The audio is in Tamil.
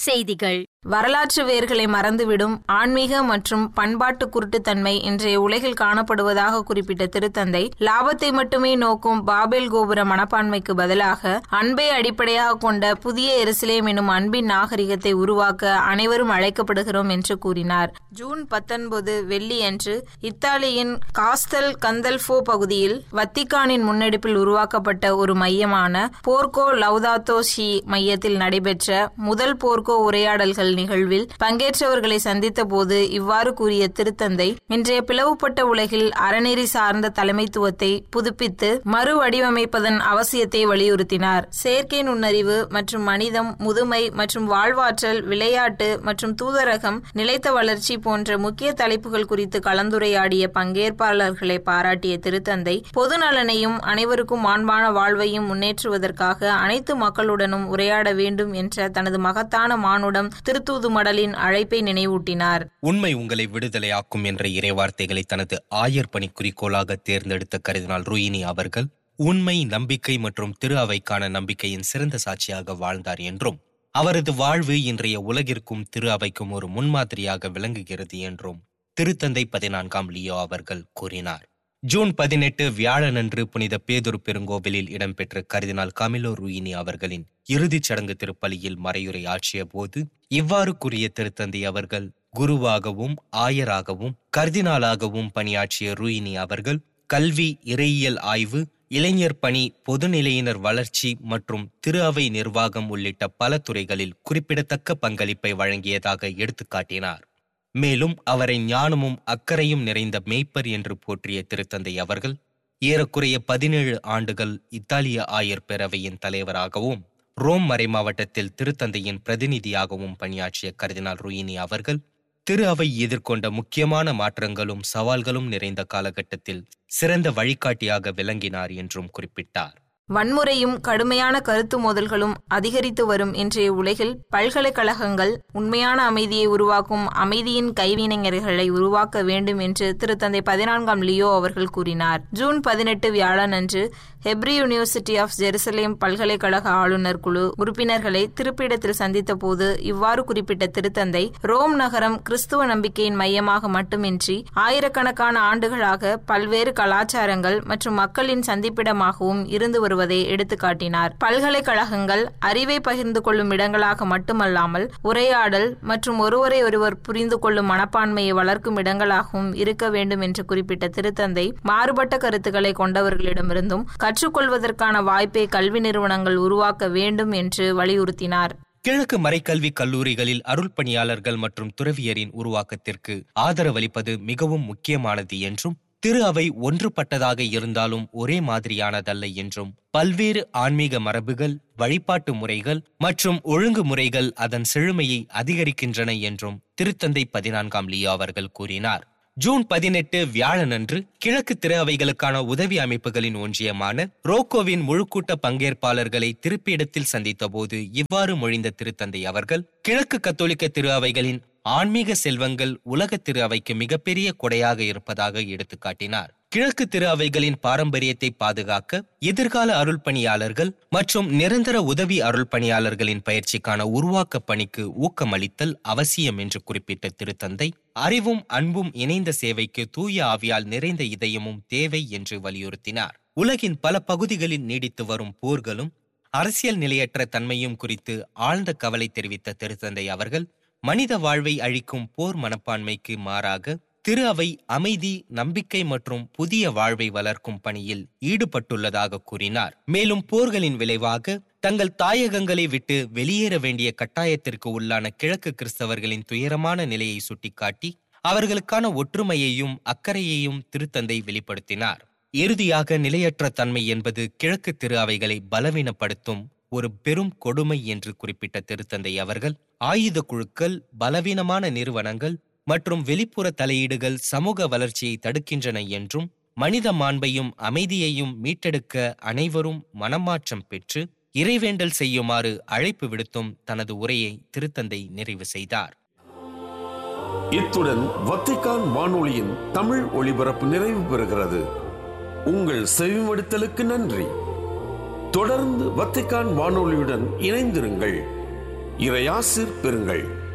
செய்திகள். வரலாற்று வேர்களை மறந்துவிடும் ஆன்மீக மற்றும் பண்பாட்டு குருட்டுத்தன்மை இன்றைய உலகில் காணப்படுவதாக குறிப்பிட்ட திருத்தந்தை, லாபத்தை மட்டுமே நோக்கும் பாபேல் கோபுர மனப்பான்மைக்கு பதிலாக அன்பை அடிப்படையாக கொண்ட புதிய எருசலேம் எனும் அன்பின் நாகரிகத்தை உருவாக்க அனைவரும் அழைக்கப்படுகிறோம் என்று கூறினார். ஜூன் 19 வெள்ளியன்று இத்தாலியின் காஸ்தல் கந்தல்ஃபோ பகுதியில் வத்திக்கானின் முன்னெடுப்பில் உருவாக்கப்பட்ட ஒரு மையமான போர்கோ லவுதாத்தோ சி மையத்தில் நடைபெற்ற முதல் போர்கோ உரையாடல்கள் நிகழ்வில் பங்கேற்றவர்களை சந்தித்த போது இவ்வாறு கூறிய திருத்தந்தை, இன்றைய பிளவுபட்ட உலகில் அறநெறி சார்ந்த தலைமைத்துவத்தை புதுப்பித்து மறு வடிவமைப்பதன் அவசியத்தை வலியுறுத்தினார். செயற்கை நுண்ணறிவு மற்றும் மனிதம், முதுமை மற்றும் வாழ்வாற்றல், விளையாட்டு மற்றும் தூதரகம், நிலைத்த வளர்ச்சி போன்ற முக்கிய தலைப்புகள் குறித்து கலந்துரையாடிய பங்கேற்பாளர்களை பாராட்டிய திருத்தந்தை, பொது நலனையும் அனைவருக்கும் மாண்பான வாழ்வையும் முன்னேற்றுவதற்காக அனைத்து மக்களுடனும் உரையாட வேண்டும் என்ற தனது மகத்தான மானுடம் திருத்தூது மடலின் அழைப்பை நினைவூட்டினார். உண்மை உங்களை விடுதலையாக்கும் என்ற இறைவார்த்தைகளை தனது ஆயர் பணி குறிக்கோளாக தேர்ந்தெடுத்த கர்தினால் ரூயினி அவர்கள் உண்மை, நம்பிக்கை மற்றும் திரு அவைக்கான நம்பிக்கையின் சிறந்த சாட்சியாக வாழ்ந்தார் என்றும், அவரது வாழ்வு இன்றைய உலகிற்கும் திரு அவைக்கும் ஒரு முன்மாதிரியாக விளங்குகிறது என்றும் திருத்தந்தை 14ஆம் லியோ அவர்கள் கூறினார். ஜூன் 18 வியாழனன்று புனித பேதுரு பெருங்கோவிலில் இடம்பெற்ற கர்தினால் காமிலோ ரூயினி அவர்களின் இறுதிச் சடங்கு திருப்பலியில் மறையுரை ஆற்றிய போது இவ்வாறு கூறிய திருத்தந்தை அவர்கள், குருவாகவும் ஆயராகவும் கர்தினாலாகவும் பணியாற்றிய ரூயினி அவர்கள் கல்வி, இறையியல் ஆய்வு, இளைஞர் பணி, பொதுநிலையினர் வளர்ச்சி மற்றும் திரு அவை நிர்வாகம் உள்ளிட்ட பல துறைகளில் குறிப்பிடத்தக்க பங்களிப்பை வழங்கியதாக எடுத்துக்காட்டினார். மேலும் அவரை ஞானமும் அக்கறையும் நிறைந்த மேய்ப்பர் என்று போற்றிய திருத்தந்தை அவர்கள் ஏறக்குறைய 17 ஆண்டுகள் இத்தாலிய ஆயர் பேரவையின் தலைவராகவும் ரோம் மறைமாவட்டத்தில் திருத்தந்தையின் பிரதிநிதியாகவும் பணியாற்றிய கர்தினால் ரூயினி அவர்கள் திரு அவை எதிர்கொண்ட முக்கியமான மாற்றங்களும் சவால்களும் நிறைந்த காலகட்டத்தில் சிறந்த வழிகாட்டியாக விளங்கினார் என்றும் குறிப்பிட்டார். வன்முறையும் கடுமையான கருத்து மோதல்களும் அதிகரித்து வரும் இன்றைய உலகில் பல்கலைக்கழகங்கள் உண்மையான அமைதியை உருவாக்கும் அமைதியின் கைவினைஞர்களை உருவாக்க வேண்டும் என்று திருத்தந்தை 14ஆம் லியோ அவர்கள் கூறினார். ஜூன் 18 வியாழனன்று ஹெப்ரி யூனிவர்சிட்டி ஆஃப் ஜெருசலேம் பல்கலைக்கழக ஆளுநர் குழு உறுப்பினர்களை திருப்பிடத்தில் சந்தித்த போது இவ்வாறு குறிப்பிட்ட திருத்தந்தை, ரோம் நகரம் கிறிஸ்துவ நம்பிக்கையின் மையமாக மட்டுமின்றி ஆயிரக்கணக்கான ஆண்டுகளாக பல்வேறு கலாச்சாரங்கள் மற்றும் மக்களின் சந்திப்பிடமாகவும் இருந்து வருவதை எடுத்துக்காட்டினார். பல்கலைக்கழகங்கள் அறிவை பகிர்ந்து கொள்ளும் இடங்களாக மட்டுமல்லாமல் உரையாடல் மற்றும் ஒருவரை ஒருவர் புரிந்து கொள்ளும் மனப்பான்மையை வளர்க்கும் இடங்களாகவும் இருக்க வேண்டும் என்று குறிப்பிட்ட திருத்தந்தை, மாறுபட்ட கருத்துக்களை கொண்டவர்களிடமிருந்தும் கற்றுக்கொள்வதற்கான வாய்ப்பை கல்வி நிறுவனங்கள் உருவாக்க வேண்டும் என்று வலியுறுத்தினார். கிழக்கு மறைக்கல்வி கல்லூரிகளில் அருள் பணியாளர்கள் மற்றும் துறவியரின் உருவாக்கத்திற்கு ஆதரவளிப்பது மிகவும் முக்கியமானது என்றும், திரு அவை ஒன்றுபட்டதாக இருந்தாலும் ஒரே மாதிரியானதல்ல என்றும், பல்வேறு ஆன்மீக மரபுகள், வழிபாட்டு முறைகள் மற்றும் ஒழுங்குமுறைகள் அதன் செழுமையை அதிகரிக்கின்றன என்றும் திருத்தந்தை 14ஆம் லியோ அவர்கள் கூறினார். ஜூன் 18 வியாழனன்று கிழக்கு திரு அவைகளுக்கான உதவி அமைப்புகளின் ஒன்றியமான ரோக்கோவின் முழுக்கூட்ட பங்கேற்பாளர்களை திருப்பிடத்தில் சந்தித்த போது இவ்வாறு மொழிந்த திருத்தந்தை அவர்கள், கிழக்கு கத்தோலிக்க திரு அவைகளின் ஆன்மீக செல்வங்கள் உலக திரு அவைக்கு மிகப்பெரிய கொடையாக இருப்பதாக எடுத்துக்காட்டினார். கிழக்கு திரு அவைகளின் பாரம்பரியத்தை பாதுகாக்க எதிர்கால அருள் பணியாளர்கள் மற்றும் நிரந்தர உதவி அருள் பணியாளர்களின் பயிற்சிக்கான உருவாக்க பணிக்கு ஊக்கமளித்தல் அவசியம் என்று குறிப்பிட்ட திருத்தந்தை, அறிவும் அன்பும் இணைந்த சேவைக்கு தூய ஆவியால் நிறைந்த இதயமும் தேவை என்று வலியுறுத்தினார். உலகின் பல பகுதிகளில் நீடித்து வரும் போர்களும் அரசியல் நிலையற்ற தன்மையும் குறித்து ஆழ்ந்த கவலை தெரிவித்த திருத்தந்தை அவர்கள், மனித வாழ்வை அழிக்கும் போர் மனப்பான்மைக்கு மாறாக திரு அவை அமைதி, நம்பிக்கை மற்றும் புதிய வாழ்வை வளர்க்கும் பணியில் ஈடுபட்டுள்ளதாக கூறினார். மேலும் போர்களின் விளைவாக தங்கள் தாயகங்களை விட்டு வெளியேற வேண்டிய கட்டாயத்திற்கு உள்ளான கிழக்கு கிறிஸ்தவர்களின் துயரமான நிலையை சுட்டிக்காட்டி அவர்களுக்கான ஒற்றுமையையும் அக்கறையையும் திருத்தந்தை வெளிப்படுத்தினார். இறுதியாக, நிலையற்ற தன்மை என்பது கிழக்கு திரு அவைகளை பலவீனப்படுத்தும் ஒரு பெரும் கொடுமை என்று குறிப்பிட்ட திருத்தந்தை அவர்கள், ஆயுத குழுக்கள், பலவீனமான நிறுவனங்கள் மற்றும் வெளிப்புற தலையீடுகள் சமூக வளர்ச்சியை தடுக்கின்றன என்றும், மனித மாண்பையும் அமைதியையும் மீட்டெடுக்க அனைவரும் மனமாற்றம் பெற்று இறைவேண்டல் செய்யுமாறு அழைப்பு விடுத்தும் தனது உரையை திருத்தந்தை நிறைவு செய்தார். இத்துடன் வத்திக்கான் வானொலியின் தமிழ் ஒளிபரப்பு நிறைவு பெறுகிறது. உங்கள் செவிமடுத்தலுக்கு நன்றி. தொடர்ந்து வத்திக்கான் வானொலியுடன் இணைந்திருங்கள். இறையாசிர் பெறுங்கள்.